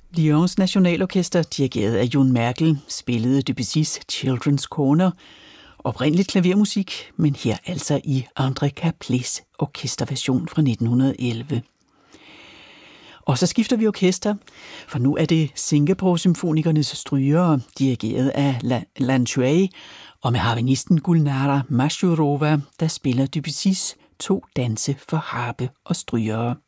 Lyons Nationalorkester, dirigeret af Jon Merkel, spillede Debussys Children's Corner, oprindeligt klavermusik, men her altså i André Caplés orkesterversion fra 1911. Og så skifter vi orkester, for nu er det Singapore-symfonikernes strygere, dirigeret af Lan Shui, og med harmonisten Gulnara Mashurova, der spiller Debussys 2 danse for harpe og strygere.